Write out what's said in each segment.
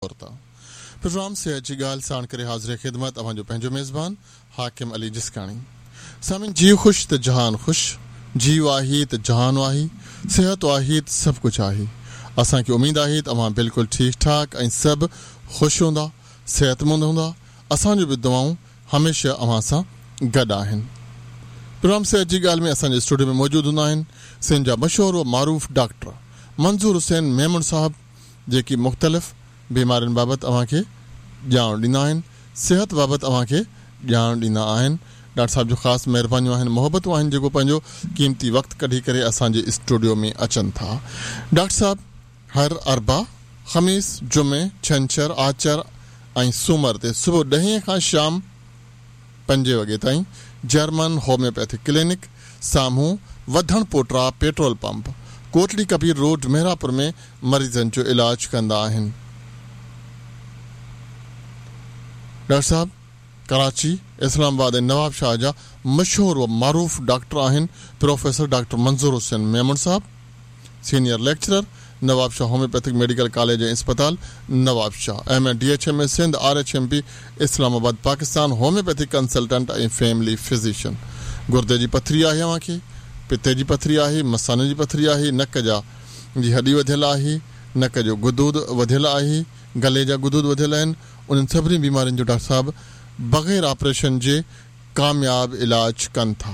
Programme से अची ॻाल्हि साण करे हाज़िर ख़िदमत अवांजो पंहिंजो मेज़बान हाकिम अली जिस्काणी। सामिन जीव ख़ुशि त जहान ख़ुशि, जीव आहे त जहान आहे, सिहत आहे त सभु कुझु आहे। असांखे उमेद आहे त अवां बिल्कुलु ठीकु ठाक ऐं सभु ख़ुशि हूंदा, सेहतमंद हूंदा। असांजो बि दुआऊं हमेशह अवां सां गॾु आहिनि। प्रोग्राम से अची ॻाल्हि में असांजे स्टूडियो में मौजूदु हूंदा आहिनि सिंध जा मशहूरु व मारूफ़ डॉक्टर मंज़ूर हुसैन मेमन साहब, जेकी मुख़्तलिफ़ बीमारियुनि बाबति अव्हांखे ॼाण ॾींदा आहिनि, सिहत बाबति अव्हांखे ॼाण ॾींदा आहिनि। डॉक्टर साहब जो ख़ासि महिरबानियूं आहिनि, मोहबतूं आहिनि, जेको पंहिंजो क़ीमती वक़्तु कढी करे असांजे स्टूडियो में अचनि था। डॉक्टर साहब हर अरबा, ख़मीस, जुमे, छंछरु, आचर ऐं सूमर ते सुबुह 10 खां शाम 5 वॻे ताईं जर्मन होम्योपैथिक क्लिनिक, साम्हूं वधण पोटरा petrol pump, Kotli Kabir road, Mehrabpur में मरीज़नि जो इलाज कंदा आहिनि। डॉक्टर साहब कराची, इस्लामाबाद ऐं नवाबशाह जा मशहूरु व मारूफ़ डॉक्टर आहिनि। प्रोफेसर डॉक्टर मंज़ूर हुसैन मेमन साहब, senior lecturer, Nawabshah homeopathic medical college ऐं अस्पताल Nawabshah, MA DHMA Sindh, RHMP Islamabad Pakistan, homeopathic consultant ऐं फैमिली फिजिशियन। गुर्दे जी पथरी आहे अव्हांखे, पिते जी पथरी आहे, मसाने जी पथरी आहे, नक जी हॾी वधियल आहे, नक जो गुदूद वधियल आहे, गले जा गुदूद वधियल आहिनि। उन्हनि सभिनी बीमारियुनि जो डॉक्टर साहब बग़ैर ऑपरेशन जे कामयाब इलाज कनि था।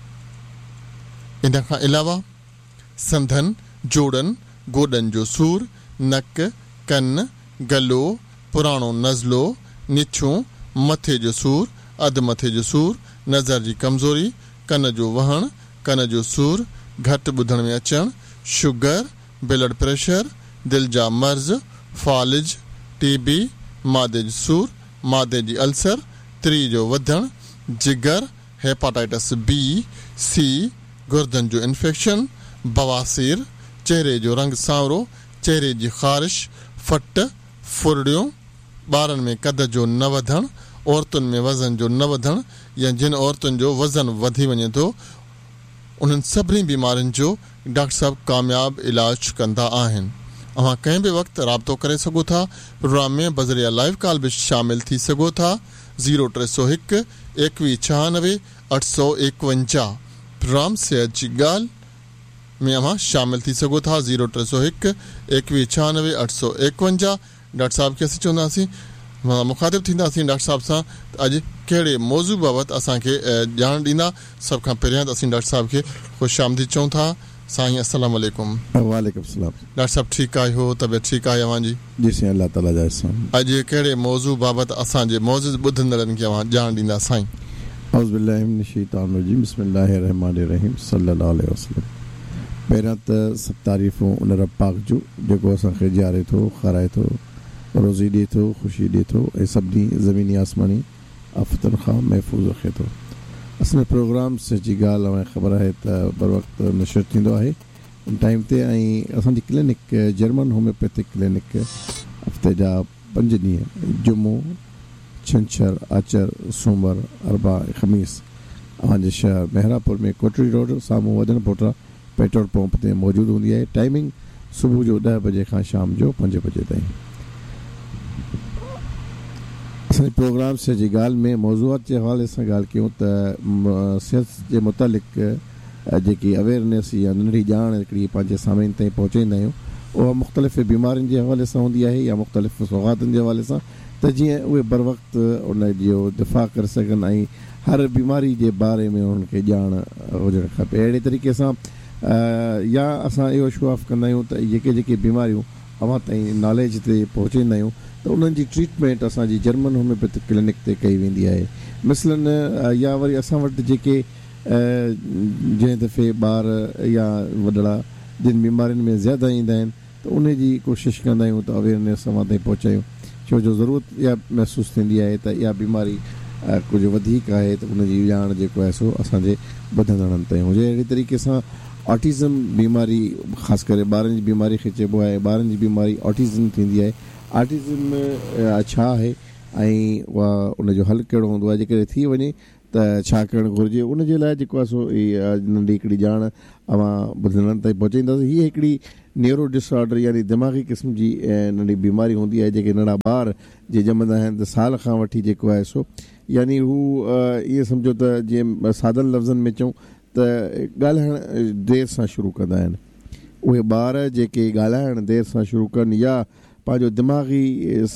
इन खां अलावा संधनि, जोड़नि, गोॾनि जो सूर, नक, कन, गलो, पुराणो नज़लो, निछूं, मथे जो सूर, अधु मथे जो सूर, नज़र जी कमज़ोरी, कन जो वहण, कन जो सूर, घटि ॿुधण में अचणु, शुगर, ब्लड प्रेशर, दिलि जा मर्ज़, फालिज, TB, मादे जो सूर, मादे जी अल्सर, त्री जो वधण, जिगर, हेपाटाइटिस B, C, गुर्दनि जो इन्फेक्शन, बवासीर, चेहरे जो रंग सांवरो, चेहरे जी ख़ारिश, फट, फुरड़ियूं, ॿारनि में कद जो न वधणु, औरतुनि में वज़न जो न वधणु, या जिन औरतुनि जो वज़न वधी वञे थो, उन्हनि सभिनी बीमारियुनि जो डॉक्टर साहब कामयाब इलाज कंदा आहिनि। अव्हां कंहिं बि वक़्तु राब्तो करे सघो था। प्रोग्राम में बज़रिया लाइव कॉल बि शामिल थी सघो था। 0301 2196 851 प्रोग्राम से अची ॻाल्हि में अव्हां शामिल थी सघो था। 0301 2196 851 डॉक्टर साहब खे असीं चवंदासीं, मुखातिब थींदासीं डॉक्टर साहब सां अॼु कहिड़े मौज़ू बाबति असांखे ॼाण ॾींदा। सभ खां पहिरियां त असीं डॉक्टर साहब खे ख़ुशि आमदीद चऊं था। साईं अस्सलाम वालेकुम। वालेकुम सलाम। डॉक्टर साहब ठीकु आहियो? तबियत ठीकु आहे अव्हांजी? जी साईं, अल्लाह ताला जा एहसान। अॼु कहिड़े मौज़ू बाबति असांजे मौजूद ॿुधंदड़नि खे अव्हां ॼाण ॾींदा साईं? औज़ु बिल्लाहि मिनश शैतानिर रजीम, बिस्मिल्लाहिर रहमानिर रहीम, सल्लल्लाहु अलैहि वसल्लम। पहिरियां त सभु तारीफ़ूं उन रब पाक जो जेको असांखे ॼारे थो, खाराए थो, रोज़ी ॾिए थो, ख़ुशी ॾिए थो ऐं सभिनी ज़मीनी आसमानी आफ़तुनि खां महफ़ूज़ रखे थो। असांजे प्रोग्राम से जी ॻाल्हि अव्हांखे ख़बर आहे त बर वक़्तु नशर थींदो आहे टाइम ते, ऐं असांजी क्लिनिक जर्मन होम्योपैथिक क्लिनिक हफ़्ते जा 5 ॾींहं, जुमो, छंछरु, आचर, सूमर, अरबा, ख़मीस अव्हांजे शहर मेहरापुर में कोटली रोड, साम्हूं वधण पोटरा पेट्रोल पंप ते मौजूदु हूंदी आहे। टाइमिंग सुबुह जो 10 बजे खां शाम जो 5 बजे ताईं। असांजे प्रोग्राम से जी ॻाल्हि में मौज़ूआत जे हवाले सां ॻाल्हि कयूं त सिहत जे मुतालिक़ जेकी अवेयरनेस या नंढी ॼाण हिकिड़ी पंहिंजे सामीन ताईं पहुचाईंदा आहियूं, उहा मुख़्तलिफ़ बीमारियुनि जे हवाले सां हूंदी आहे या मुख़्तलिफ़ सौगातुनि जे हवाले सां, त जीअं उहे बर वक़्तु उन जो दिफ़ा करे सघनि ऐं हर बीमारी जे बारे में उन्हनि खे ॼाण हुजणु खपे। अहिड़े तरीक़े सां या असां इहो शो ऑफ कंदा आहियूं त जेके बीमारियूं अव्हां ताईं नॉलेज ते पहुचाईंदा आहियूं त उन्हनि जी ट्रीटमेंट असांजी जर्मन होम्योपैथिक क्लिनिक ते कई वेंदी आहे। मिसलन या वरी असां वटि जेके जंहिं दफ़े ॿार या वॾड़ा जिन बीमारियुनि में ज़्यादा ईंदा आहिनि त उन जी कोशिशि कंदा आहियूं त अवेयरनेस अव्हां ताईं पहुचायूं, छो जो ज़रूरत इहा महसूसु थींदी आहे त इहा बीमारी कुझु वधीक आहे त उन जी ॼाण जेको आहे सो असांजे ॿुधंदड़नि ताईं हुजे। अहिड़े तरीक़े सां ऑटिज़म बीमारी, ख़ासि करे ॿारनि जी बीमारी खे चइबो आहे, ॿारनि जी बीमारी ऑटिज़म थींदी आहे। ऑटिज़म छा आहे ऐं उहा उन जो हल कहिड़ो हूंदो आहे? जेकॾहिं थी वञे त छा करणु घुरिजे उन जे लाइ जेको आहे सो नंढी हिकिड़ी ॼाण अवां ॿुधंदड़नि ताईं पहुचाईंदासीं. हीअ हिकिड़ी न्यूरो डिसऑर्डर यानी दिमाग़ी क़िस्म जी नंढी बीमारी हूंदी आहे जेके नंढा ॿार जे ॼमंदा आहिनि त साल खां वठी जेको आहे सो यानी हू ईअं सम्झो त जीअं सादनि लफ़्ज़नि में चऊं त ॻाल्हाइणु देरि सां शुरू कंदा आहिनि. उहे ॿार जेके ॻाल्हाइणु देरि सां शुरू कनि या पंहिंजो दिमाग़ी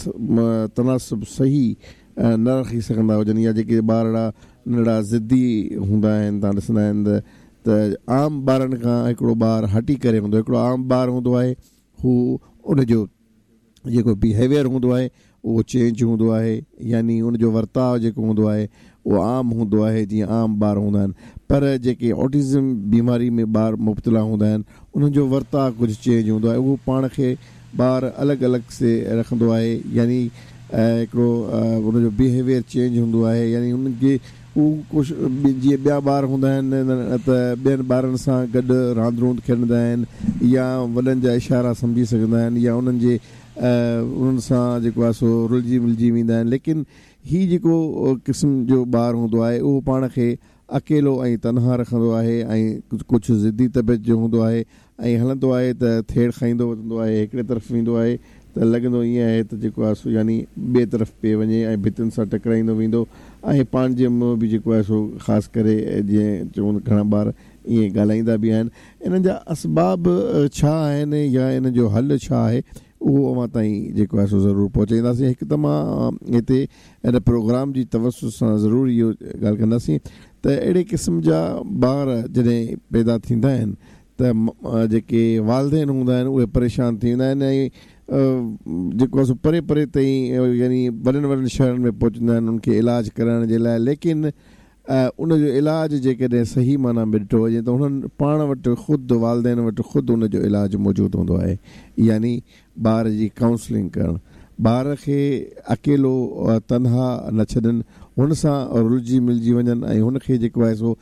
तनासुब सही न रखी सघंदा हुजनि या जेके ॿार नंढड़ा ज़िद्दी हूंदा आहिनि तव्हां ॾिसंदा आहिनि त आम ॿारनि खां हिकिड़ो ॿार हटी करे हूंदो हिकिड़ो आम ॿारु हूंदो आहे हू उनजो जेको बिहेवियर हूंदो आहे उहो चेंज हूंदो आहे यानी उनजो वर्ताव जेको हूंदो आहे उहो आम हूंदो आहे जीअं आम ॿार हूंदा आहिनि. पर जेके ऑटिज़म बीमारी में ॿार मुब्तला हूंदा आहिनि उन्हनि जो वर्ताव कुझु चेंज हूंदो आहे. उहो पाण खे ॿार अलॻि अलॻि से रखंदो आहे यानी हिकिड़ो उनजो बिहेवियर चेंज हूंदो आहे यानी उनखे हू कुझु जीअं ॿिया ॿार हूंदा आहिनि त ॿियनि ॿारनि सां गॾु रांदि रूंद खेॾंदा आहिनि या वॾनि जा इशारा सम्झी सघंदा आहिनि या उन्हनि जे उन्हनि सां जेको आहे सो रुलिजी मिलिजी वेंदा आहिनि. लेकिन हीउ जेको क़िस्म जो ॿारु हूंदो आहे उहो पाण खे अकेलो ऐं तनहा रखंदो आहे ऐं कुझु ज़िद्दी तबियत जो हूंदो आहे ऐं हलंदो आहे त थेड़ खाईंदो वधंदो आहे हिकिड़े तरफ़ वेंदो आहे त लॻंदो ईअं आहे त जेको आहे सो यानी ॿिए तरफ़ पिए वञे ऐं भितियुनि सां टकराईंदो वेंदो ऐं पंहिंजे मुंहुं बि जेको आहे सो ख़ासि करे जीअं चवनि घणा ॿार ईअं ॻाल्हाईंदा बि आहिनि. इन्हनि जा असबाब छा आहिनि या इन जो हल छा आहे उहो अवां ताईं जेको आहे सो ज़रूरु पहुचाईंदासीं. हिकु त मां हिते इन प्रोग्राम जी तवसु सां ज़रूरु इहो ॻाल्हि कंदासीं त अहिड़े क़िस्म जा ॿार जॾहिं पैदा थींदा आहिनि त जेके वालदेन हूंदा आहिनि उहे परेशान थी वेंदा आहिनि ऐं जेको आहे सो परे परे ताईं यानी वॾनि वॾनि शहरनि में पहुचंदा आहिनि उनखे इलाजु कराइण जे लाइ. लेकिन उनजो इलाजु जेकॾहिं सही माना में ॾिठो वञे त उन्हनि पाण वटि ख़ुदि वालदेन वटि ख़ुदि उनजो इलाजु मौजूदु हूंदो आहे यानी ॿार जी काउंसलिंग करणु ॿार खे अकेलो तनहा न छॾनि हुन सां रुलिजी मिलिजी वञनि ऐं हुनखे जेको आहे सो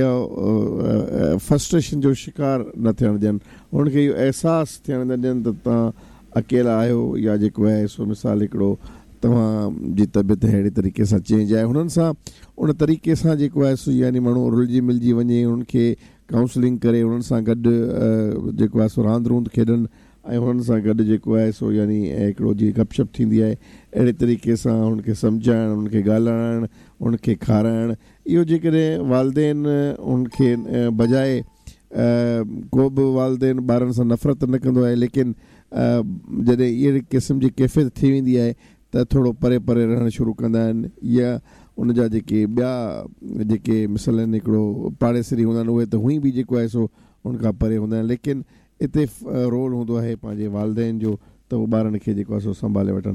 इहो फ्रस्ट्रेशन जो शिकार न थियणु ॾियनि हुनखे इहो अहसासु थियणु न ॾियनि त तव्हां अकेला आहियो या जेको आहे सो मिसाल हिकिड़ो तव्हांजी तबियत अहिड़े तरीक़े सां चेंज आहे. हुननि सां उन तरीक़े सां जेको आहे सो यानी माण्हू रुलिजी मिलिजी वञे हुननि खे काउंसलिंग करे हुननि सां गॾु जेको आहे सो रांदि रूंद खेॾनि ऐं हुननि सां गॾु जेको आहे सो यानी हिकिड़ो जीअं गपशप थींदी आहे अहिड़े तरीक़े सां हुनखे सम्झाइणु हुनखे ॻाल्हाइणु हुनखे खाराइणु इहो जेकॾहिं वालदेन हुनखे बजाए को बि वालदेन ॿारनि सां नफ़रत न कंदो आहे लेकिन जॾहिं अहिड़ी क़िस्म जी कैफ़ियत थी वेंदी आहे त थोरो परे परे रहणु शुरू कंदा आहिनि या उन जा जेके ॿिया जेके मिसल आहिनि हिकिड़ो पाड़ेसरी हूंदा आहिनि उहे त हुई बि जेको आहे सो उनखां परे हूंदा आहिनि. लेकिन हिते रोल हूंदो आहे पंहिंजे वालदेन जो त उहो ॿारनि खे जेको आहे सो संभाले वठनि.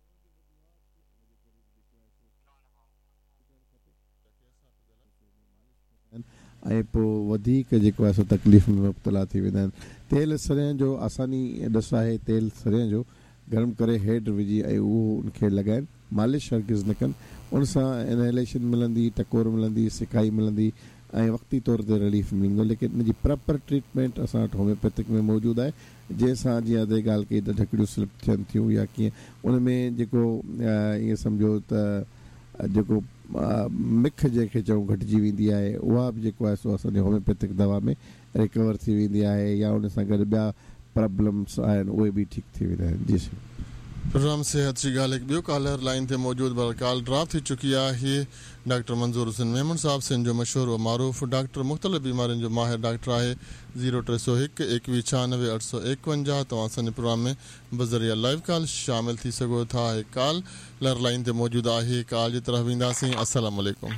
ऐं पोइ वधीक जेको आहे सो तकलीफ़ में मुब्तला थी वेंदा आहिनि. तेल सरियं जो आसानी ॾस आहे तेल सरियं जो गरम करे हेठि विझी ऐं उहो उनखे लॻाइनि मालिश हरगिज़ न कनि उन सां इनहेलेशन मिलंदी टकोर मिलंदी सिकाई मिलंदी ऐं वक़्ती तौर ते रिलीफ मिलंदो. लेकिन इनजी प्रॉपर ट्रीटमेंट असां वटि होम्योपैथिक में मौजूदु आहे जंहिंसां जीअं अॻे ॻाल्हि कई त ढकड़ियूं स्लिप थियनि थियूं या कीअं उन में जेको ईअं सम्झो त जेको मिख जंहिंखे चऊं घटिजी वेंदी आहे उहा बि जेको आहे सो असांजे होम्योपैथिक दवा में रिकवर थी वेंदी आहे या उन सां गॾु ॿिया प्रॉब्लम्स आहिनि उहे बि ठीकु थी वेंदा आहिनि. जी सर प्रोग्राम सेहत जी ॻाल्हि हिकु ॿियो कॉलर लाइन ते मौजूदु पर कॉल ड्रॉप थी चुकी आहे. डॉक्टर मंज़ूर हुसैन मेमन साहब सिंध जो मशहूरु मारूफ़ डॉक्टर मुख़्तलिफ़ बीमारियुनि जो माहिर डॉक्टर आहे. 0301 2196 851 तव्हां असांजे प्रोग्राम में बज़रिया लाइव कॉल शामिल थी सघो था. कॉल लाइन ते मौजूदु आहे कॉल जी तरफ़ वेंदासीं. अस्सलाम वालेकुम.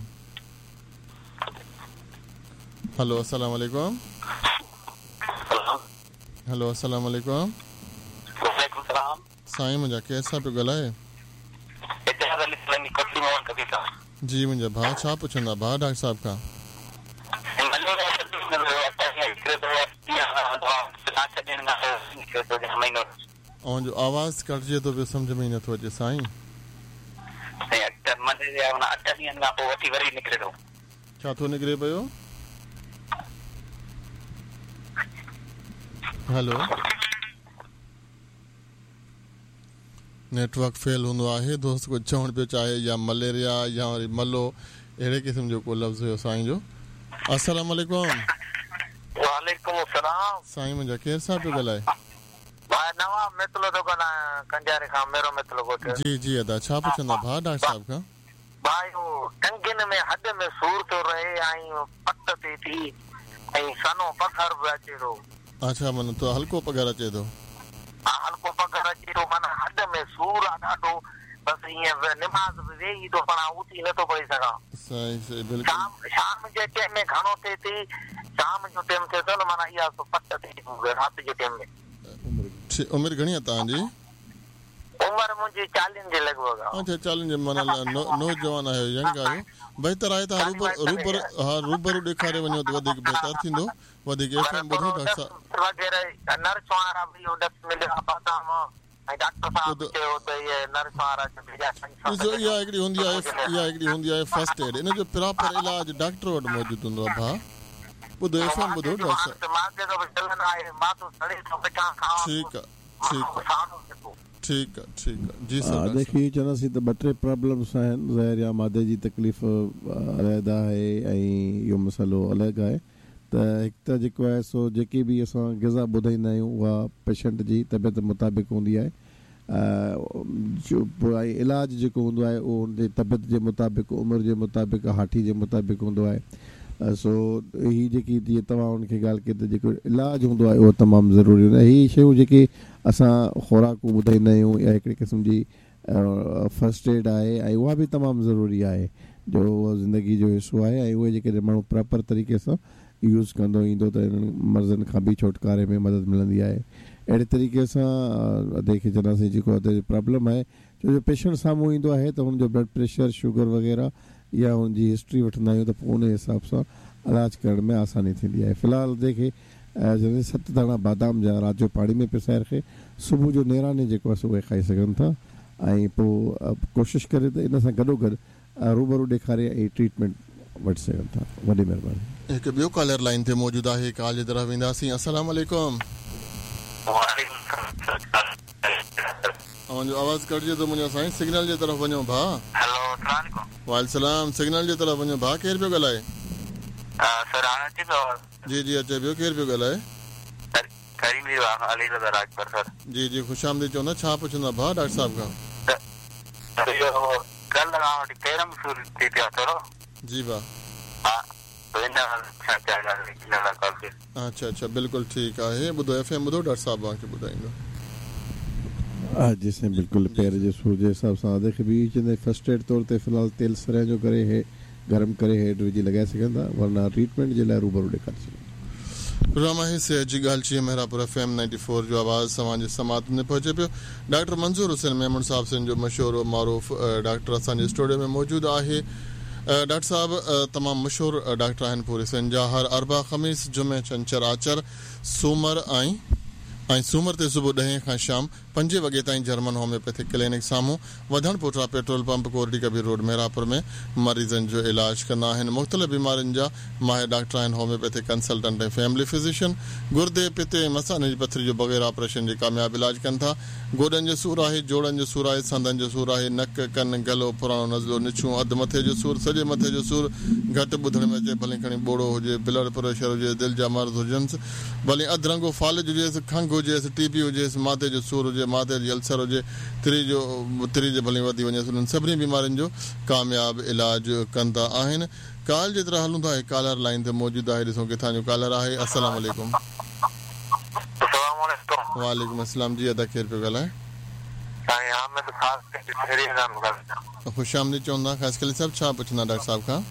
हेलो अस्सलाम वालेकुम. हेलो अस्सलाम वालेकुम. साईं मुंहिंजा कैसा पियो ॻाल्हाए? जी मुंहिंजा भाउ छा पुछंदा भाउ डॉक्टर साहब खां? ऐं जो आवाज़ कटिजे थो पियो सम्झ में ई नथो अचे साईं. छा थो निकिरे पियो? हेलो नेटवर्क फेल हूंदो आहे. दोस्त कुझु चवणु पियो चाहे या मलेरिया या वरी मलो अहिड़े क़िस्म जो को लफ़्ज़ हुयो साईं जो। अस्सलाम वालेकुम। वालेकुम अस्सलाम। साईं मुंहिंजा केरु साहब पियो ॻाल्हाए? भाई नवाब मितलो तो ॻाल्हायां कंजारे खां मेरो मितलो कोठे। जी जी अदा छा पुछंदा भा डॉक्टर साहब खां? भाई वो टंगिन में हड में सूर तो रहे आई पट ते थी आई सनो पथर बि अचे थो। अच्छा मन तो हल्को पघर अचे थो? हल्को पथर अचे थो माना हड में सूर आ ॾाढो बस ईअं निमाज़ बि वेही थो पण उथी नथो पई सघां। सही सही बिल्कुल। शाम जे टाइम में घणो थिए थी शाम जो टाइम थिए थो न माना इहा पट थिए थी राति जे टाइम में। उमिरि घणी आहे तव्हांजी? उमिरि मुंहिंजी 40 जे लॻभॻि आहे। अच्छा 40 जे माना नौजवान आहियो यंग आहियो। बहितर आहे त रूबरू ॾेखारे वञो त वधीक बहितर थींदो। वधीक एफएम ॿुधो डॉक्टर साहब वग़ैरह नर्स वारा बि डस मिलिया बादाम ऐं डॉक्टर साहब चयो त ये नर्स वारा ॾिसो इहा हिकिड़ी हूंदी आहे फर्स्ट एड। इन जो प्रॉपर इलाज डॉक्टर वटि मौजूदु हूंदो आहे भा। ॿुधो एफएम ॿुधो डॉक्टर साहब। ठीक है जी सर। देखिए चवंदासीं त 2-3 प्रॉब्लम्स आहिनि। ज़हर या मादे जी तकलीफ़ अलहदा आहे ऐं इहो मसाइलो अलॻि आहे। त हिकु त जेको आहे सो जेकी बि असां ग़िज़ा ॿुधाईंदा आहियूं उहा पेशेंट जी तबियत मुताबिक़ हूंदी आहे। पोइ इलाज जेको हूंदो आहे उहो हुनजे तबियत जे मुताबिक़ उमिरि जे मुताबिक़ हाठी जे मुताबिक़ हूंदो आहे। सो ही जेकी जीअं तव्हां हुनखे ॻाल्हि कई त जेको इलाजु हूंदो आहे उहो तमामु ज़रूरी हूंदो आहे। हीअ शयूं जेके असां खुराकूं ॿुधाईंदा आहियूं या हिकिड़े क़िस्म जी फर्स्ट एड आहे ऐं उहा बि तमामु ज़रूरी आहे जो उहा ज़िंदगी जो हिसो आहे। ऐं उहे जेके माण्हू प्रॉपर तरीक़े सां यूज़ कंदो ईंदो त इन्हनि मर्ज़नि खां बि छुटकारे में मदद मिलंदी आहे। अहिड़े तरीक़े सां अधे खे चवंदासीं जेको अधे जो प्रॉब्लम आहे छो जो पेशेंट साम्हूं ईंदो आहे त हुनजो ब्लड प्रेशर शुगर वग़ैरह या हुनजी हिस्ट्री वठंदा आहियूं त पोइ उन हिसाब सां इलाज करण में आसानी थींदी आहे। फ़िलहालु देखे 7 दाणा बादाम जा राति जो पाणी में पिसाए रखे सुबुह जो नेराने जेको आहे उहे खाई सघनि था ऐं पोइ कोशिशि करे त इन सां गॾोगॾु रूबरू ॾेखारे ऐं ट्रीटमेंट वठी सघनि था। वॾी महिरबानी। हिकु ॿियो कॉलर लाइन ते मौजूदु आहे। कॉल जी तरफ़ वेंदासीं। अस्सलाम वालेकुम। मुंहिंजो आवाज़ कटिजे थो मुंहिंजो साईं। सिग्नल जे तरफ़ वञो भा। हेलो अस्सलाम वालेकुम। वालेकुम सिग्नल जे तरफ़ वञो भा। केरु पियो ॻाल्हाए? सर हाणे अचे थो? जी जी अचे पियो। केरु पियो ॻाल्हाए? करीम जी अली रज़ा राजपर सर। जी जी ख़ुश आमदीद चवंदा। छा पुछंदा भा डॉक्टर साहब खां? कल खां वठी पेरम सूर थी पिया थोरो। जी भा। अच्छा बिल्कुलु ठीकु आहे। ॿुधो एफएम ॿुधो डॉक्टर साहब तव्हांखे ॿुधाईंदो। जी साईं बिल्कुलु पेर जे सूर जे हिसाब सां अधे खे बि चवंदा फर्स्ट एड तौर ते फ़िलहालु तेल सरिया जो करे गरम करे हेड विझी लॻाए सघनि था वरना ट्रीटमेंट जे लाइ रूबरू ॾेखारे सघनि। प्रोग्राम आहे सेहत जी ॻाल्हि चई मेहरापुर FM 94 जो आवाज़ तव्हांजे समात में पहुचे पियो। डॉक्टर मंज़ूर हुसैन मेमन साहब सिंह जो मशहूरु मारूफ़ डॉक्टर असांजे स्टूडियो में मौजूदु आहे। डॉक्टर साहब तमामु मशहूरु डॉक्टर आहिनि पूरे सिंध जा। हर अरबा ख़मीस जुमे छंछरु आचर सूमर ऐं सूमर ते सुबुह 10 खां शाम 5 वॻे ताईं जर्मन होम्योपैथिक क्लिनिक साम्हूं वधण पोटरा पेट्रोल पंप कोरडी कबीर रोड मेहरापुर में मरीज़नि जो इलाज कंदा आहिनि। मुख़्तलिफ़ बीमारियुनि जा माहिर डॉक्टर आहिनि। होम्योपैथिक कंसल्टेंट ऐं फैमिली फिजिशियन गुर्दे पिते मसाने जी पथरी जो बग़ैर ऑपरेशन जे कामयाब इलाज कनि था। गोॾनि जो सूरु आहे, जोड़नि जो सूरु आहे, संदनि जो सूरु आहे, नक कन गलो पुराणो नज़लो निछूं अधु मथे जो सूरु सॼे मथे जो सूरु घटि ॿुधण में अचे भली खणी ॿोड़ो हुजे ब्लड प्रेशर हुजे दिलि जा मर्ज़ हुजनि भली अधरंगो फालिज हुजेसि खंघि हुजेसि टीबी हुजेसि माथे जो सूरु हुजे माथे जी अल्सर हुजे तिरी जो भली वधी वञेसि उन्हनि सभिनी बीमारियुनि जो कामयाब इलाज कंदा आहिनि। कॉल जे तरह हलूं था। कॉलर लाइन ते मौजूदु आहे। ॾिसो किथां जो कॉलर आहे। अस्सलाम वालेकुम। वालेकुम अस्सलाम जी अदा केरु पियो ॻाल्हाए? ख़ुश आमदीद चवंदा। ख़ासि करे सभु छा पुछंदा डॉक्टर साहब खां?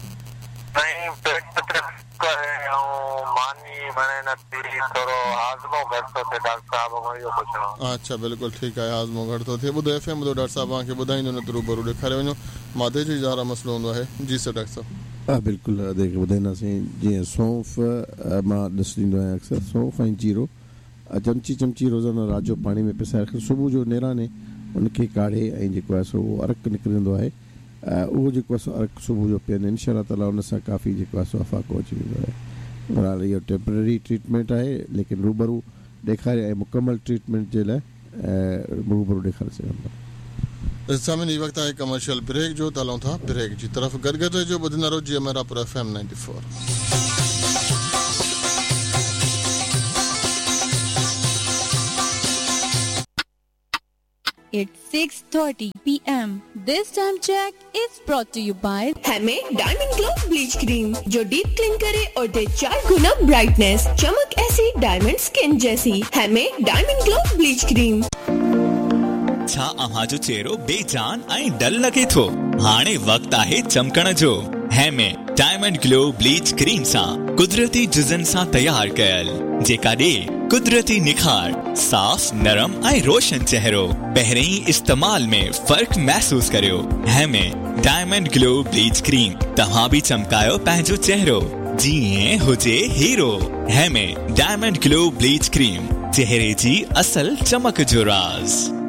अच्छा बिल्कुलु ठीकु आहे। हाज़मो घटि थो थिए। ॿुधो एफएम ॿुधो डॉक्टर साहब तव्हांखे ॿुधाईंदो न त रूबरू ॾेखारे वञो। मादे जो ज़ारा मसइलो हूंदो आहे। जी सर डॉक्टर साहब। हा बिल्कुलु अधे खे ॿुधाईंदासीं। जीअं सौंफ़ मां ॾिसी ॾींदो आहियां अक्सर सौंफ़ ऐं जीरो चमची रोज़ाना राति जो पाणी में पिसाए रखे सुबुह जो नेराने उनखे काढ़े ऐं जेको आहे सो अर्क निकिरंदो आहे उहो जेको आहे सो अर्क सुबुह जो पीअनि इनशाअल्लाह ताला उन सां काफ़ी जेको आहे सो अफ़ाक़ो अची वेंदो आहे। बहरहाल इहो टेम्पररी ट्रीटमेंट आहे लेकिन रूबरू ॾेखारे ऐं मुकमल ट्रीटमेंट जे लाइ रूबरू ॾेखारे सघंदा। सामिन ई वक्त आहे कमर्शियल ब्रेक जो तालों था ब्रेक जी तरफ गदगद जो बुधना रोज जी मेरा पर FM 94 It's 6:30 p.m. This time check is brought to you by हमें डायमंड ग्लो ब्लीच क्रीम जो डीप क्लीन करे और दे 4 गुना ब्राइटनेस, चमक ऐसी डायमंड स्किन जैसी। हमें डायमंड ग्लो ब्लीच क्रीम। छा अव्हां जो चेहरो बेजान ऐं डल लगे थो? हाणे वक्त आहे चमकण जो। हमें डायमंड ग्लो ब्लीच क्रीम सां कुदरती जुज़न सां तैयार कयल जेका ॾे कुदरती निखार, साफ नरम ऐं रोशन चेहरो। पहिरें इस्तेमाल में फर्क महसूस करियो। हमें डायमंड ग्लो ब्लीच क्रीम तव्हां भी चमकायो पंहिंजो चेहरो जीअं हुजे हीरो। हमें डायमंड ग्लो ब्लीच क्रीम चेहरे जी असल चमक जो राज।